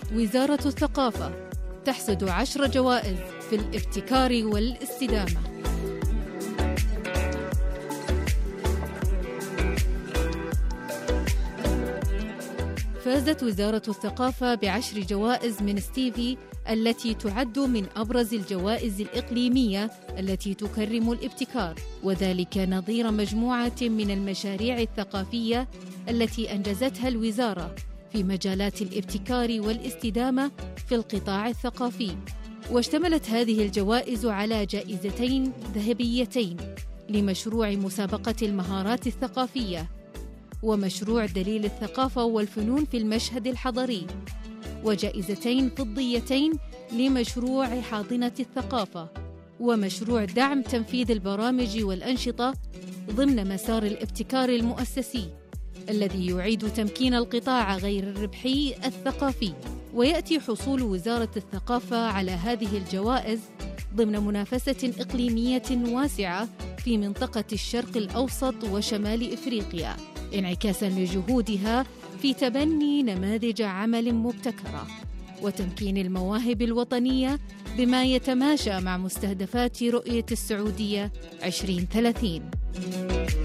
وزارة الثقافة تحصد 10 جوائز في الابتكار والاستدامة. فازت وزارة الثقافة ب10 جوائز من ستيفي التي تعد من أبرز الجوائز الإقليمية التي تكرم الابتكار، وذلك نظير مجموعة من المشاريع الثقافية التي أنجزتها الوزارة في مجالات الابتكار والاستدامة في القطاع الثقافي. واشتملت هذه الجوائز على جائزتين ذهبيتين لمشروع مسابقة المهارات الثقافية، ومشروع دليل الثقافة والفنون في المشهد الحضري، وجائزتين فضيتين لمشروع حاضنة الثقافة، ومشروع دعم تنفيذ البرامج والأنشطة ضمن مسار الابتكار المؤسسي الذي يعيد تمكين القطاع غير الربحي الثقافي. ويأتي حصول وزارة الثقافة على هذه الجوائز ضمن منافسة إقليمية واسعة في منطقة الشرق الأوسط وشمال إفريقيا، انعكاساً لجهودها في تبني نماذج عمل مبتكرة وتمكين المواهب الوطنية بما يتماشى مع مستهدفات رؤية السعودية 2030.